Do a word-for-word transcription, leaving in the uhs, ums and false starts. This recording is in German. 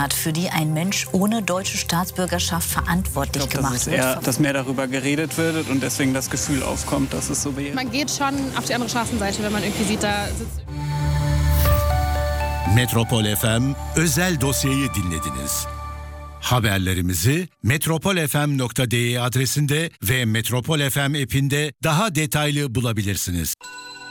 hat, für die ein Mensch ohne deutsche Staatsbürgerschaft verantwortlich ich glaub, gemacht das ist wird. eher, dass mehr darüber geredet wird und deswegen das Gefühl aufkommt, dass es so wäre. Man geht schon auf die andere Straßenseite, wenn man irgendwie sieht, da sitzt... Metropol F M özel dosyayı dinlediniz. Haberlerimizi metropol f m nokta d e adresinde ve Metropol F M app'inde daha detaylı bulabilirsiniz.